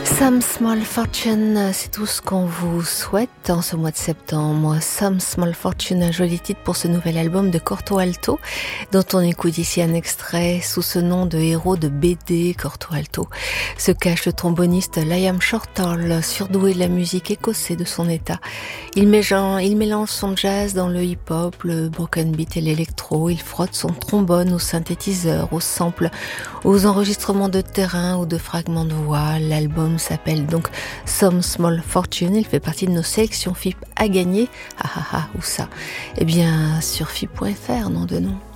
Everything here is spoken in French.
Some Small Fortune, c'est tout ce qu'on vous souhaite en ce mois de septembre. Some Small Fortune, un joli titre pour ce nouvel album de Corto Alto, dont on écoute ici un extrait sous ce nom de héros de BD. Corto Alto se cache le tromboniste Liam Shortall, surdoué de la musique écossais de son état. Il mélange son jazz dans le hip-hop, le broken beat et l'électro. Il frotte son trombone au synthétiseur, au sample, aux enregistrements de terrain ou de fragments de voix. L'album s'appelle donc Some Small Fortune. Il fait partie de nos sélections FIP à gagner. Où ça? Eh bien, sur FIP.fr, nom de nom.